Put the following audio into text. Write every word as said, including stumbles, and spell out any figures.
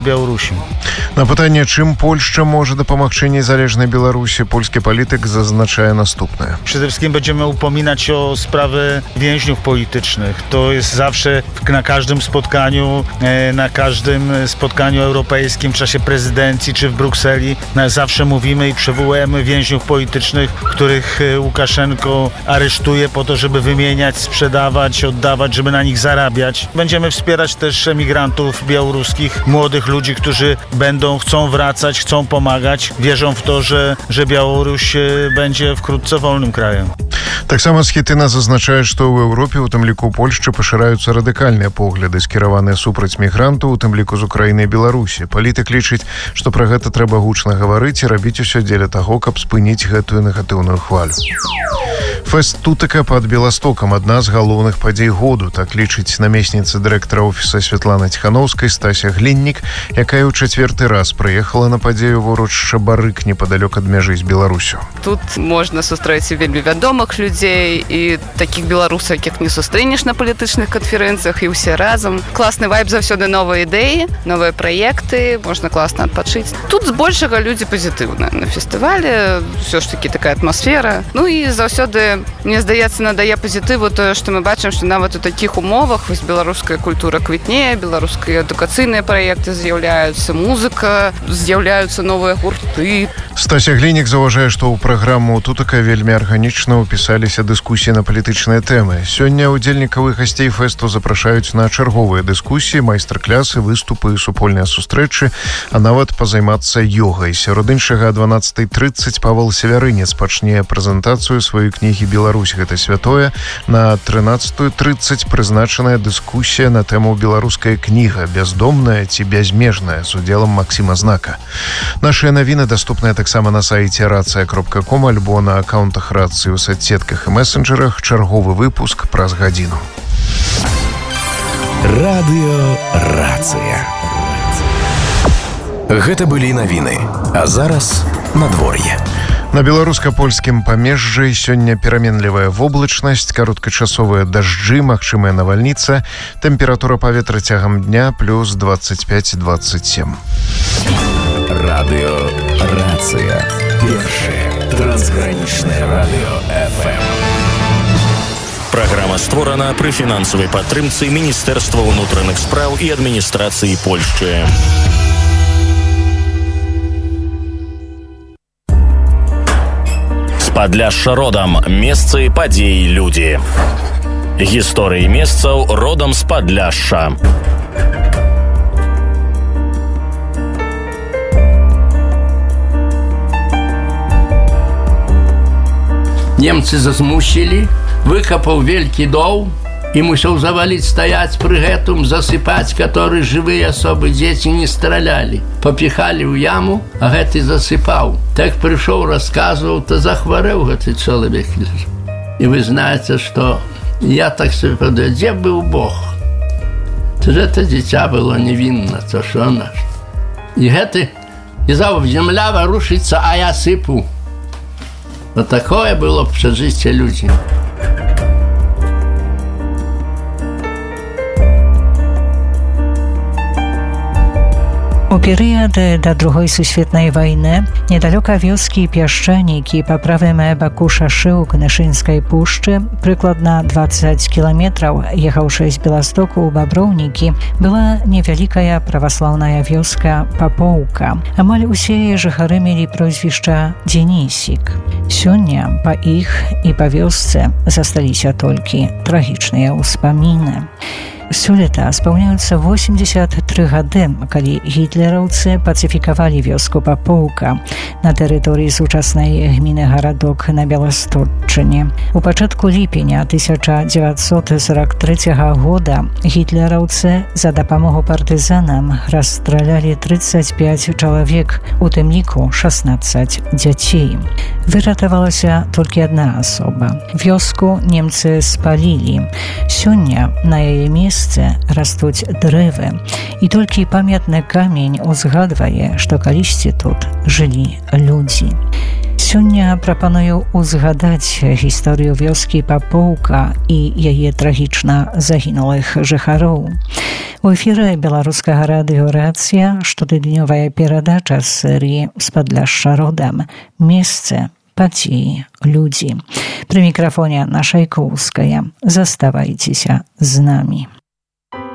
Беларусі. На пытанне, чым Польшча можа дапамагчы незалежнай Беларусі, польski polityk zaznacza następne. Przede wszystkim będziemy upominać się o sprawy więźniów politycznych. To jest zawsze na każdym spotkaniu, na każdym spotkaniu europejskim w czasie prezydencji czy w Brukseli. Zawsze mówimy i przywołujemy więźniów politycznych, których Łukaszenko aresztuje po to, żeby wymieniać, sprzedawać, oddawać, żeby na nich zarabiać. Będziemy wspierać też emigrantów białoruskich, młodych ludzi, którzy będą, chcą wracać, chcą pomagać, wierzą w to, że, że Białoruś będzie wkrótce wolnym krajem. Так само Схітына зазначае, што ў Еўропе, у тым ліку ў Польшчы, пашыраюцца радыкальныя погляды, скіраваныя супраць мігрантаў, у тым ліку з Украіны і Беларусі. Палітык лічыць, што пра гэта трэба гучна гаварыць і рабіць усё дзеля таго, каб спыніць гэтую негатыўную хвалю. Фэст «Тутыка пад Беластокам» – адна з галоўных падзей году, так лічыць намесніца дырэктара офіса Святлана Ціханаўскай Стася Гліннік, якая ў чацвёрты раз прыехала на падзею ў урочышча Барык непадалёк ад мяжы з Беларусю. Тут можна сустрэць вельмі вядомых людзей і такіх беларусаў, якіх не сустрэнеш на палітычных канферэнцыях, і ўсе разам. Класны вайб, заўсёды новыя ідэі, новыя праекты, можна класна адпачыць. Тут збольшага людзі пазітыўныя на фестывале, ўсё ж такі такая атмасфера. Ну і заўсёды, мне здаецца, надае пазітыву тое, што мы бачым, што нават у такіх умовах вось беларуская культура квітнее, беларускія адукацыйныя праекты з'яўляюцца, музыка, з'яўляюцца новыя гурты. Стася Гліннік заўважае, што ў праграму «Тутыка» вельмі арганічна ўпісаліся дыскусіі на палітычныя тэмы. Сёння ўдзельнікаў і гасцей фэсту запрашаюць на чарговыя дыскусіі, майстар-клясы, выступы і супольныя сустрэчы, а нават пазаймацца ёгай. Сярод іншага, о дванаццатай трыццаць Павел Севярынец пачне прэзентацыю сваёй кнігі «Беларусь – гэта святое». На трынаццатую трыццаць прызначаная дыскусія на тэму «Беларуская кніга. Бяздомная ці бязмежная» з удзелам Максіма Знака. Нашыя навіны даступныя таксама на сайце рацыя кропка ком альбо на аккаунтах рацыі ў соцсетках і месенджерах. Чарговы выпуск праз гадзіну. Радыё Рацыя. Гэта былі навіны. А зараз надвор'е. На беларуска-польскім памежжы сёння пераменлівая воблачнасць, кароткачасовыя дажджы, магчымая навальніца, тэмпература паветра цягам дня плюс двадцать пять двадцать семь. Радыё Рацыя. Першае трансгранічнае радыё эф эм. Праграма створана пры фінансавай падтрымцы Міністэрства ўнутраных спраў і адміністрацыі Польшчы. З Падляшша родам. Месцы, падзеі, людзі. Гісторыі месцаў родам з Падляшша. Немцы засмусілі, выкапаў велькі дол і мусіў заваліць стаяць пры гэтым, засыпаць, который жывыя асобы дзеці не стралялі. Папіхалі ў яму, а гэты засыпаў. Так прыйшоў, расказваў, то захварэў гэты чалавек. І вы знаеце, што я так себе падаю, дзе быў Бог? То ж гэта дзіця было невінна, то што наш. І гэты, і заў, земля варушыцца, а я сыпу. Вот такое было прожитие людей. У перыяд да другой сусветнай вайны недалёка вёскі Пяшчанікі па правым баку шашы ў Кнышынскай пушчы, прыкладна двадцать кіламетраў, ехаўшы з Беластоку ў Баброўнікі, была невялікая праваслаўная вёска Папоўка. Амаль усе жыхары мелі прозвішча Дзенісік. Сёння па іх і па вёсцы засталіся толькі трагічныя ўспаміны. Сёлета спаўняюцца восемьдесят три гады, калі гітлераўцы пацыфікавалі вёску Папоўка на тэрыторыі сучаснай гміны Гарадок на Беласточчыне. У пачатку ліпеня тысяча дзевяцьсот сорок трэцяга года гітлераўцы за дапамогу партызанам расстралялі тридцать пять чалавек, у тым ліку шестнадцать дзяцей. Выратавалася толькі адна асоба. Вёску немцы спалілі. Сёння на яе месцы растуць дрэвы, і толькі памятны камень узгадвае, што калісьці тут жылі людзі. Сёння прапаную узгадаць гісторыю вёскі Папоўка і яе трагічна загінулых жыхароў. У эфіры беларускага радыё «Рацыя» штотыднёвая перадача з серыі «З Падляшша родам. Месцы, падзеі, людзі». Пры мікрафоне Анна Шайкоўская. Заставайцеся з намі.